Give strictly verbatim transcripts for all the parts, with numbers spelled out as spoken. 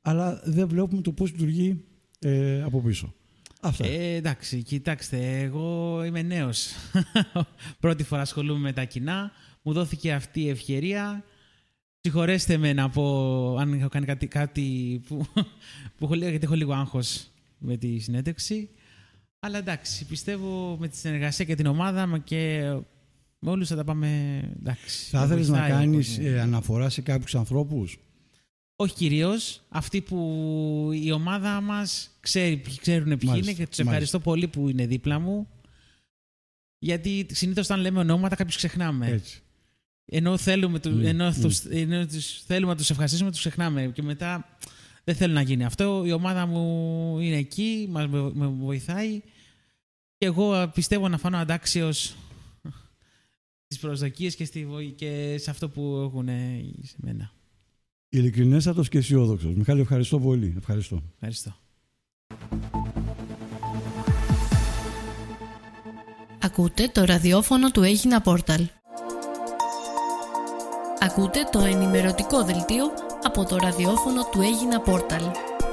αλλά δεν βλέπουμε το πώς λειτουργεί ε, από πίσω. Αυτά. Ε, εντάξει, κοιτάξτε, εγώ είμαι νέος. Πρώτη φορά ασχολούμαι με τα κοινά. Μου δόθηκε αυτή η ευκαιρία. Συγχωρέστε με να πω αν έχω κάνει κάτι, κάτι που, που έχω, γιατί έχω λίγο άγχος με τη συνέντευξη. Αλλά εντάξει, πιστεύω με τη συνεργασία και την ομάδα μα και με όλους θα τα πάμε εντάξει. Θα ήθελες να κάνεις ε, αναφορά σε κάποιους ανθρώπους? Όχι κυρίως. Αυτοί που η ομάδα μας ξέρει, ξέρουν ποιοι μάλιστα, είναι και τους ευχαριστώ μάλιστα. πολύ που είναι δίπλα μου. Γιατί συνήθως όταν λέμε ονόματα κάποιους ξεχνάμε. Έτσι. Ενώ θέλουμε, mm, ενώ mm. Τους, ενώ τους, θέλουμε να τους ευχαριστήσουμε, τους ξεχνάμε. Και μετά δεν θέλω να γίνει αυτό. Η ομάδα μου είναι εκεί, μας με βοηθάει. Και εγώ πιστεύω να φανώ αντάξιος στις προσδοκίες και, στη, και σε αυτό που έχουν σε μένα. Ειλικρινέστατος και αισιόδοξος. Μιχάλη, ευχαριστώ πολύ. Ευχαριστώ. Ευχαριστώ. Ακούτε το ραδιόφωνο του Έγινα Πόρταλ. Ακούτε το ενημερωτικό δελτίο από το ραδιόφωνο του Έγινα Πόρταλ.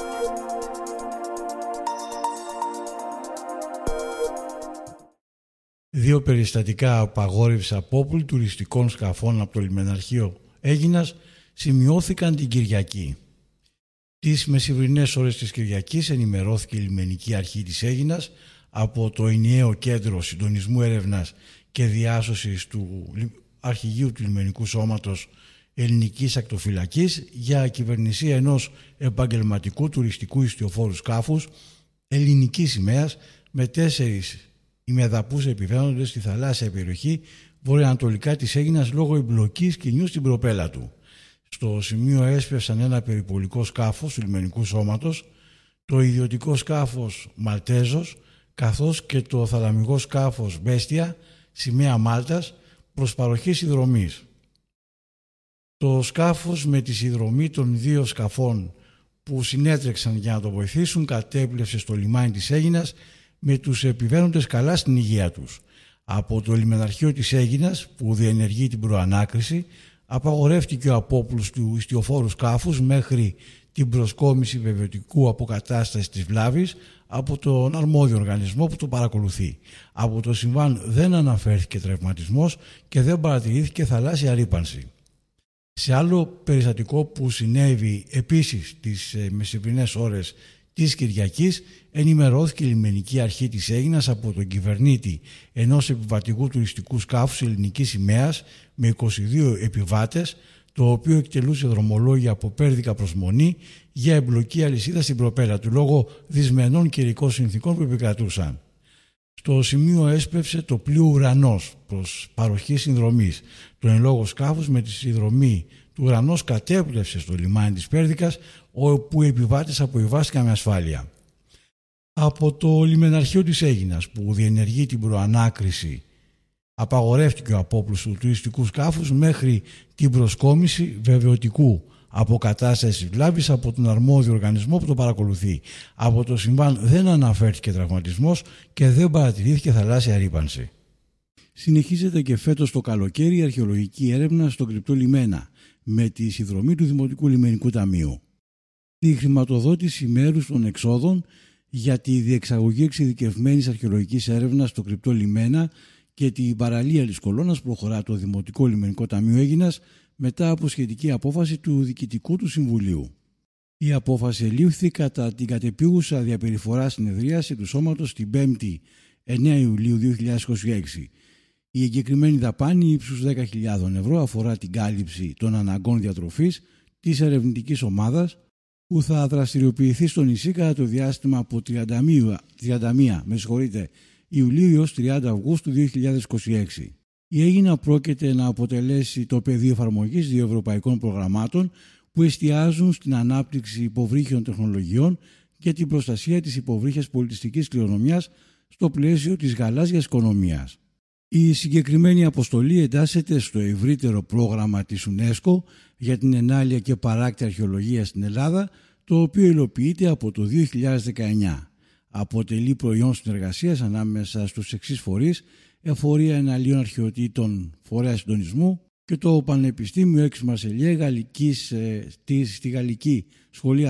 Δύο περιστατικά απαγόρευση απόπλου τουριστικών σκαφών από το λιμεναρχείο Έγινας σημειώθηκαν την Κυριακή. Τις μεσημβρινές ώρες της Κυριακής ενημερώθηκε η Λιμενική Αρχή της Έγινας από το ενιαίο Κέντρο Συντονισμού Έρευνας και Διάσωσης του Αρχηγείου του Λιμενικού Σώματος Ελληνικής Ακτοφυλακής για κυβερνησία ενός επαγγελματικού τουριστικού ιστιοφόρου σκάφους ελληνικής σημαίας με τέσσερις ημεδαπούς επιβαίνοντες στη θαλάσσια περιοχή βορειοανατολικά της Έγινας λόγω εμπλοκής κοινιού στην προπέλα του. Στο σημείο έσπευσαν ένα περιπολικό σκάφος του λιμενικού σώματος, το ιδιωτικό σκάφος Μαλτέζος, καθώς και το θαλαμικό σκάφος Μπέστια, σημαία Μάλτας, προς παροχή συνδρομής. Το σκάφος με τη συνδρομή των δύο σκαφών που συνέτρεξαν για να το βοηθήσουν κατέπλευσε στο λιμάνι της Έγινας με τους επιβαίνοντες καλά στην υγεία τους. Από το λιμεναρχείο της Έγινας που διενεργεί την προανάκριση απαγορεύτηκε ο απόπλους του ιστιοφόρου σκάφους μέχρι την προσκόμιση βεβαιωτικού αποκατάστασης της βλάβης από τον αρμόδιο οργανισμό που το παρακολουθεί. Από το συμβάν δεν αναφέρθηκε τραυματισμός και δεν παρατηρήθηκε θαλάσσια ρύπανση. Σε άλλο περιστατικό που συνέβη επίσης τις μεσημβρινές ώρες της Κυριακής ενημερώθηκε η Λιμενική Αρχή της Έγινας από τον κυβερνήτη ενός επιβατικού τουριστικού σκάφους ελληνικής σημαίας με είκοσι δύο επιβάτες, το οποίο εκτελούσε δρομολόγια από Πέρδικα προς Μονή για εμπλοκή αλυσίδα στην προπέλα του λόγω δυσμενών καιρικών συνθήκων που επικρατούσαν. Στο σημείο έσπευσε το πλοίο Ουρανός προς παροχή συνδρομής. Το εν λόγω σκάφος με τη συνδρομή του Ουρανός κατέπλευσε στο λιμάνι της Πέρδικας, όπου οι επιβάτες αποβιβάστηκαν με ασφάλεια. Από το λιμεναρχείο της Έγινας που διενεργεί την προανάκριση απαγορεύτηκε ο απόπλους του τουριστικού σκάφους μέχρι την προσκόμιση βεβαιωτικού αποκατάστασης βλάβης από τον αρμόδιο οργανισμό που το παρακολουθεί. Από το συμβάν δεν αναφέρθηκε τραυματισμός και δεν παρατηρήθηκε θαλάσσια ρύπανση. Συνεχίζεται και φέτος το καλοκαίρι η αρχαιολογική έρευνα στο κρυπτό λιμένα με τη συνδρομή του Δημοτικού Λιμενικού Ταμείου. Τη χρηματοδότηση μέρους των εξόδων για τη διεξαγωγή εξειδικευμένης αρχαιολογικής έρευνας στο κρυπτό λιμένα και την παραλία της Κολώνας προχωρά το Δημοτικό Λιμενικό Ταμείο Έγινας μετά από σχετική απόφαση του Διοικητικού του Συμβουλίου. Η απόφαση ελήφθη κατά την κατεπίγουσα διαπεριφορά συνεδρίαση του Σώματος την πέμπτη εννέα Ιουλίου δύο χιλιάδες είκοσι έξι. Η εγκεκριμένη δαπάνη ύψους δέκα χιλιάδες ευρώ αφορά την κάλυψη των αναγκών διατροφής της ερευνητικής ομάδας που θα δραστηριοποιηθεί στο νησί κατά το διάστημα από τριάντα μία με συγχωρείτε, Ιουλίου έως τριάντα Αυγούστου δύο χιλιάδες είκοσι έξι. Η Έγινα πρόκειται να αποτελέσει το πεδίο εφαρμογής δύο ευρωπαϊκών προγραμμάτων που εστιάζουν στην ανάπτυξη υποβρύχιων τεχνολογιών και την προστασία της υποβρύχιας πολιτιστικής κληρονομιάς στο πλαίσιο της γαλάζιας οικονομίας. Η συγκεκριμένη αποστολή εντάσσεται στο ευρύτερο πρόγραμμα της UNESCO για την ενάλεια και παράκτη αρχαιολογία στην Ελλάδα, το οποίο υλοποιείται από το δύο χιλιάδες δεκαεννιά. Αποτελεί προϊόν συνεργασίας ανάμεσα στους εξής φορείς: Εφορία Εναλίων Αρχαιοτήτων Φορέα Συντονισμού και το Πανεπιστήμιο Έξ Μαρσελιέ Γαλλικής, ε, στη Γαλλική Σχολή